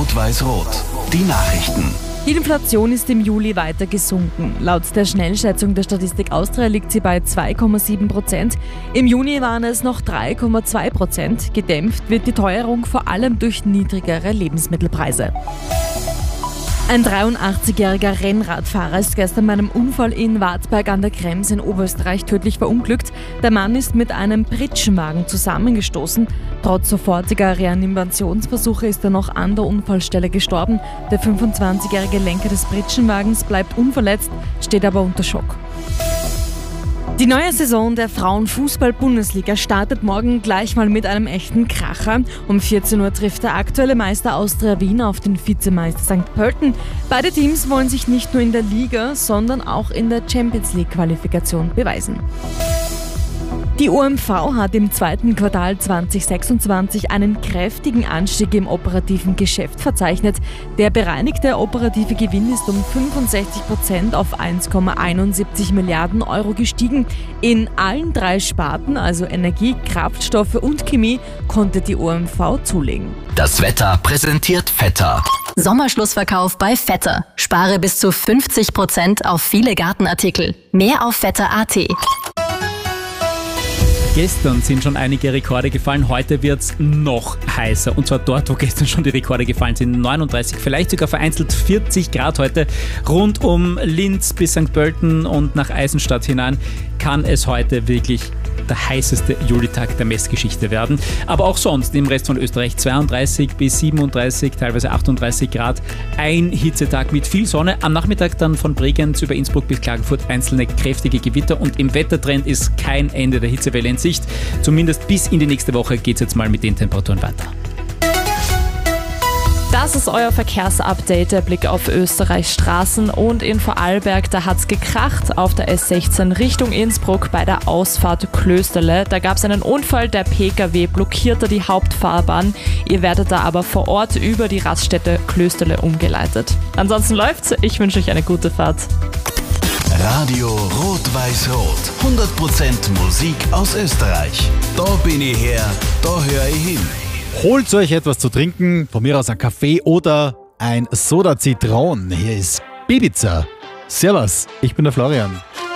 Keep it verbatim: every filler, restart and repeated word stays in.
Rot-Weiß-Rot. Die Nachrichten. Die Inflation ist im Juli weiter gesunken. Laut der Schnellschätzung der Statistik Austria liegt sie bei zwei Komma sieben Prozent. Im Juni waren es noch drei Komma zwei Prozent. Gedämpft wird die Teuerung vor allem durch niedrigere Lebensmittelpreise. Ein dreiundachtzigjähriger Rennradfahrer ist gestern bei einem Unfall in Wartberg an der Krems in Oberösterreich tödlich verunglückt. Der Mann ist mit einem Pritschenwagen zusammengestoßen. Trotz sofortiger Reanimationsversuche ist er noch an der Unfallstelle gestorben. Der fünfundzwanzigjährige Lenker des Pritschenwagens bleibt unverletzt, steht aber unter Schock. Die neue Saison der Frauenfußball-Bundesliga startet morgen gleich mal mit einem echten Kracher. Um vierzehn Uhr trifft der aktuelle Meister Austria Wien auf den Vizemeister Sankt Pölten. Beide Teams wollen sich nicht nur in der Liga, sondern auch in der Champions-League-Qualifikation beweisen. Die O M V hat im zweiten Quartal zweitausendsechsundzwanzig einen kräftigen Anstieg im operativen Geschäft verzeichnet. Der bereinigte operative Gewinn ist um fünfundsechzig Prozent auf eins Komma einundsiebzig Milliarden Euro gestiegen. In allen drei Sparten, also Energie, Kraftstoffe und Chemie, konnte die O M V zulegen. Das Wetter präsentiert Vetter. Sommerschlussverkauf bei Vetter. Spare bis zu fünfzig Prozent auf viele Gartenartikel. Mehr auf vetter punkt a t. Gestern sind schon einige Rekorde gefallen, heute wird es noch heißer. Und zwar dort, wo gestern schon die Rekorde gefallen sind. neununddreißig, vielleicht sogar vereinzelt vierzig Grad heute. Rund um Linz bis Sankt Pölten und nach Eisenstadt hinein kann es heute wirklich der heißeste Julitag der Messgeschichte werden. Aber auch sonst im Rest von Österreich zweiunddreißig bis siebenunddreißig, teilweise achtunddreißig Grad. Ein Hitzetag mit viel Sonne. Am Nachmittag dann von Bregenz über Innsbruck bis Klagenfurt einzelne kräftige Gewitter. Und im Wettertrend ist kein Ende der Hitzewelle in Sicht. Zumindest bis in die nächste Woche geht es jetzt mal mit den Temperaturen weiter. Das ist euer Verkehrsupdate, der Blick auf Österreichs Straßen, und in Vorarlberg, da hat's gekracht auf der S sechzehn Richtung Innsbruck bei der Ausfahrt Klösterle. Da gab's einen Unfall, der P K W blockierte die Hauptfahrbahn. Ihr werdet da aber vor Ort über die Raststätte Klösterle umgeleitet. Ansonsten läuft's, ich wünsche euch eine gute Fahrt. Radio Rot-Weiß-Rot. hundert Prozent Musik aus Österreich. Da bin ich her, da höre ich hin. Holt euch etwas zu trinken, von mir aus ein Kaffee oder ein Soda Zitron. Hier ist Ibiza. Servus, ich bin der Florian.